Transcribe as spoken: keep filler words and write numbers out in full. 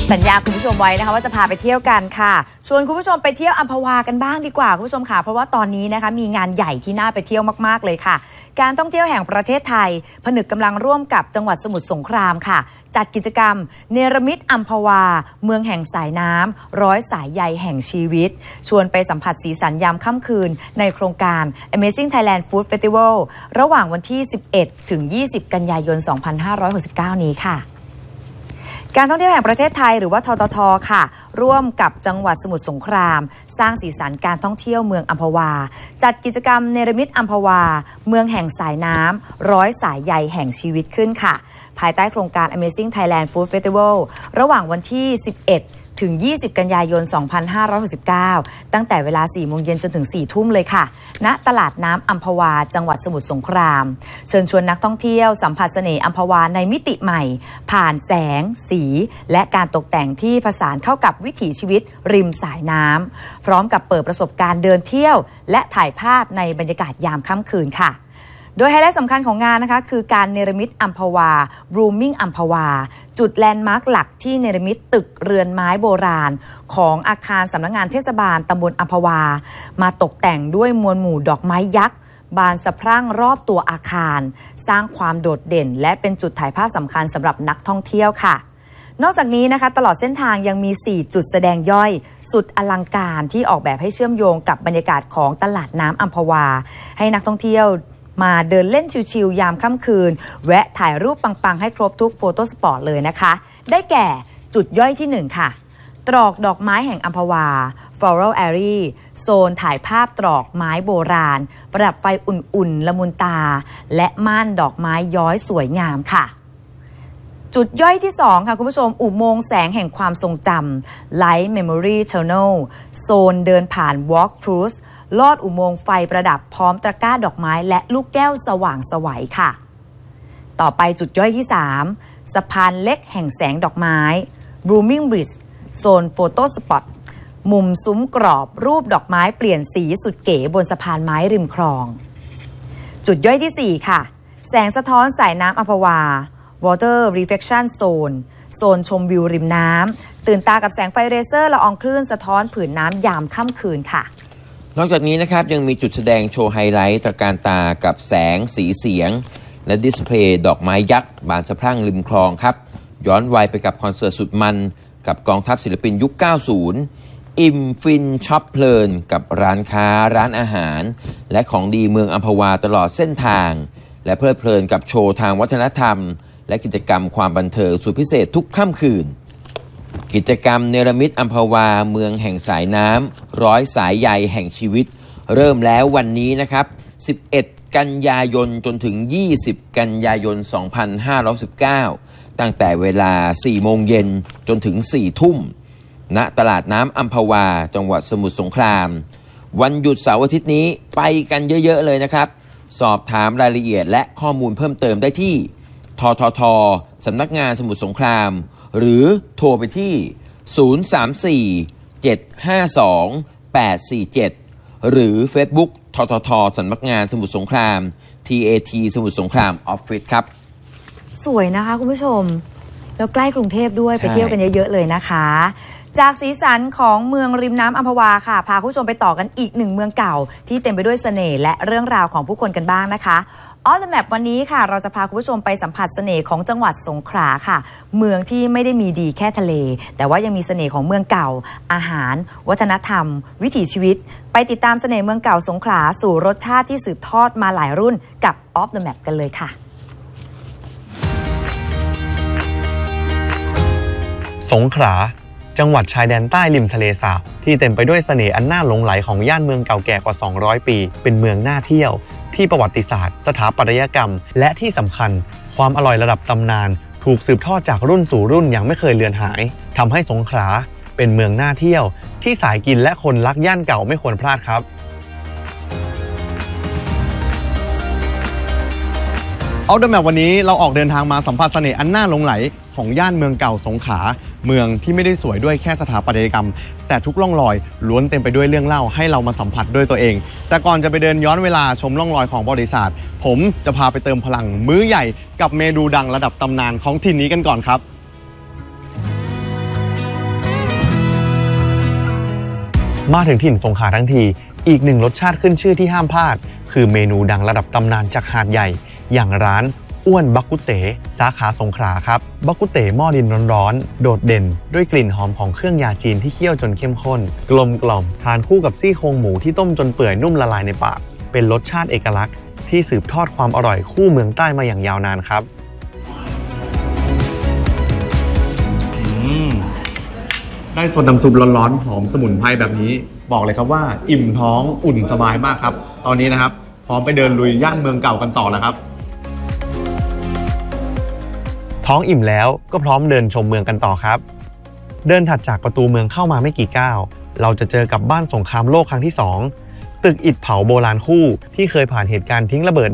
สัญญาคุณผู้ชมไว้นะคะว่าจะพาไปเที่ยวกันค่ะชวนคุณผู้ชมไปเที่ยวอัมพวากันบ้างดีกว่าคุณผู้ชมค่ะเพราะว่าตอนนี้นะคะมีงานใหญ่ที่น่าไปเที่ยวมากๆเลยค่ะการท่องเที่ยวแห่งประเทศไทยผนึกกำลังร่วมกับจังหวัดสมุทรสงครามค่ะจัดกิจกรรมเนรมิตอัมพวาเมืองแห่งสายน้ำร้อยสายใยแห่งชีวิตชวนไปสัมผัสสีสันยามค่ำคืนในโครงการ Amazing Thailand Food Festival ระหว่างวันที่สิบเอ็ดถึงยี่สิบกันยายนสองพันห้าร้อยหกสิบเก้านี้ค่ะการท่องเที่ยวแห่งประเทศไทยหรือว่าทททค่ะร่วมกับจังหวัดสมุทรสงครามสร้างสีสันการท่องเที่ยวเมืองอัมพวาจัดกิจกรรมเนรมิตอัมพวาเมืองแห่งสายน้ำร้อยสายใยแห่งชีวิตขึ้นค่ะภายใต้โครงการ Amazing Thailand Food Festival ระหว่างวันที่สิบเอ็ดถึงยี่สิบกันยายนสองพันห้าร้อยหกสิบเก้าตั้งแต่เวลาสี่โมงเย็นจนถึงสี่ทุ่มเลยค่ะณตลาดน้ำอัมพวาจังหวัดสมุทรสงครามเชิญชวนนักท่องเที่ยวสัมผัสเสน่ห์อัมพวาในมิติใหม่ผ่านแสงสีและการตกแต่งที่ผสานเข้ากับวิถีชีวิตริมสายน้ำพร้อมกับเปิดประสบการณ์เดินเที่ยวและถ่ายภาพในบรรยากาศยามค่ำคืนค่ะโดยไฮไลท์สำคัญของงานนะคะคือการเนรมิตอัมพวา Blooming อัมพวาจุดแลนด์มาร์คหลักที่เนรมิตตึกเรือนไม้โบราณของอาคารสำนักงานเทศบาลตำบลอัมพวามาตกแต่งด้วยมวลหมู่ดอกไม้ยักษ์บานสะพรั่งรอบตัวอาคารสร้างความโดดเด่นและเป็นจุดถ่ายภาพสำคัญสำหรับนักท่องเที่ยวค่ะนอกจากนี้นะคะตลอดเส้นทางยังมีสี่จุดแสดงย่อยสุดอลังการที่ออกแบบให้เชื่อมโยงกับบรรยากาศของตลาดน้ำอัมพวาให้นักท่องเที่ยวมาเดินเล่นชิลๆยามค่ำคืนแวะถ่ายรูปปังๆให้ครบทุกโฟโต้สปอตเลยนะคะได้แก่จุดย่อยที่หนึ่งค่ะตรอกดอกไม้แห่งอัมพวา Floral Area โซนถ่ายภาพตรอกไม้โบราณประดับไฟอุ่นๆละมุนตาและม่านดอกไม้ย้อยสวยงามค่ะจุดย่อยที่สองค่ะคุณผู้ชมอุโมงค์แสงแห่งความทรงจำ Light Memory Tunnel โซนเดินผ่าน Walk Throughลอดอุโมงค์ไฟประดับพร้อมตะกร้าดอกไม้และลูกแก้วสว่างไสวค่ะต่อไปจุดย่อยที่สามสะพานเล็กแห่งแสงดอกไม้ Blooming Bridge โซนโฟโต้สปอตมุมซุ้มกรอบรูปดอกไม้เปลี่ยนสีสุดเก๋บนสะพานไม้ริมคลองจุดย่อยที่สี่ค่ะแสงสะท้อนสายน้ำอัมพวา Water Reflection Zone โซนชมวิวริมน้ำตื่นตากับแสงไฟเรเซอร์ละอองคลื่นสะท้อนผืนน้ำยามค่ำคืนค่ะนอกจากนี้นะครับยังมีจุดแสดงโชว์ไฮไลท์ตระการตากับแสงสีเสียงและดิสเพลย์ดอกไม้ยักษ์บานสะพรั่งริมคลองครับย้อนวัยไปกับคอนเสิร์ตสุดมันกับกองทัพศิลปินยุค เก้าสิบ อิ่มฟินช็อปเพลินกับร้านค้าร้านอาหารและของดีเมืองอัมพวาตลอดเส้นทางและเพลิดเพลินกับโชว์ทางวัฒนธรรมและกิจกรรมความบันเทิงสุดพิเศษทุกค่ำคืนกิจกรรมเนรมิตอัมพวาเมืองแห่งสายน้ำร้อยสายใยแห่งชีวิตเริ่มแล้ววันนี้นะครับสิบเอ็ดกันยายนจนถึงยี่สิบกันยายนสองพันห้าร้อยสิบเก้าตั้งแต่เวลาสี่โมงเย็นจนถึงสี่ทุ่มณตลาดน้ำอัมพวาจังหวัดสมุทรสงครามวันหยุดเสาร์อาทิตย์นี้ไปกันเยอะๆเลยนะครับสอบถามรายละเอียดและข้อมูลเพิ่มเติมได้ที่ทททสำนักงานสมุทรสงครามหรือโทรไปที่ศูนย์ สาม สี่ เจ็ด ห้า สอง แปด สี่ เจ็ดหรือ Facebook ทททสำนักงานสมุทรสงคราม ที เอ ที สมุทรสงครามออฟฟิศครับสวยนะคะคุณผู้ชมแล้วใกล้กรุงเทพด้วยไปเที่ยวกันเยอะๆเลยนะคะจากสีสันของเมืองริมน้ำอัมพวาค่ะพาคุณผู้ชมไปต่อกันอีกหนึ่งเมืองเก่าที่เต็มไปด้วยเสน่ห์และเรื่องราวของผู้คนกันบ้างนะคะOff the Map วันนี้ค่ะเราจะพาคุณผู้ชมไปสัมผัสเสน่ห์ของจังหวัดสงขลาค่ะเมืองที่ไม่ได้มีดีแค่ทะเลแต่ว่ายังมีเสน่ห์ของเมืองเก่าอาหารวัฒนธรรมวิถีชีวิตไปติดตามเสน่ห์เมืองเก่าสงขลาสู่รสชาติที่สืบทอดมาหลายรุ่นกับ Off the Map กันเลยค่ะสงขลาจังหวัดชายแดนใต้ริมทะเลสาบที่เต็มไปด้วยเสน่ห์อันน่าหลงใหลของย่านเมืองเก่าแก่กว่าสองร้อยปีเป็นเมืองน่าเที่ยวที่ประวัติศาสตร์สถาปัตยกรรมและที่สำคัญความอร่อยระดับตำนานถูกสืบทอดจากรุ่นสู่รุ่นอย่างไม่เคยเลือนหายทำให้สงขลาเป็นเมืองน่าเที่ยวที่สายกินและคนรักย่านเก่าไม่ควรพลาดครับเอาเดอะแมปวันนี้เราออกเดินทางมาสัมผัสเสน่ห์อันน่าหลงใหลของย่านเมืองเก่าสงขลาเมืองที่ไม่ได้สวยด้วยแค่สถาปัตยกรรมแต่ทุกร่องรอยล้วนเต็มไปด้วยเรื่องเล่าให้เรามาสัมผัสด้วยตัวเองแต่ก่อนจะไปเดินย้อนเวลาชมร่องรอยของประวัติศาสตร์ผมจะพาไปเติมพลังมื้อใหญ่กับเมนูดังระดับตำนานของถิ่นนี้กันก่อนครับมาถึงถิ่นสงขลาทั้งทีอีกหนึ่งรสชาติขึ้นชื่อที่ห้ามพลาดคือเมนูดังระดับตำนานจากหาดใหญ่อย่างร้านอ้วนบักกุเต๋สาขาสงขลาครับบักกุเต๋หม้อดินร้อนๆโดดเด่นด้วยกลิ่นหอมของเครื่องยาจีนที่เคี่ยวจนเข้มข้นกลมกล่อมทานคู่กับซี่โครงหมูที่ต้มจนเปื่อยนุ่มละลายในปากเป็นรสชาติเอกลักษณ์ที่สืบทอดความอร่อยคู่เมืองใต้มาอย่างยาวนานครับได้ส่วนน้ำซุปร้อนๆหอมสมุนไพรแบบนี้บอกเลยครับว่าอิ่มท้องอุ่นสบายมากครับตอนนี้นะครับพร้อมไปเดินลุยย่านเมืองเก่ากันต่อแล้วครับท้องอิ่มแล้วก็พร้อมเดินชมเมืองกันต่อครับเดินถัดจากประตูเมืองเข้ามาไม่กี่ก้าวเราจะเจอกับบ้านสงครามโลกครั้งที่สองตึกอิฐเผาโบราณคู่ที่เคยผ่านเหตุการณ์ทิ้งระเบิด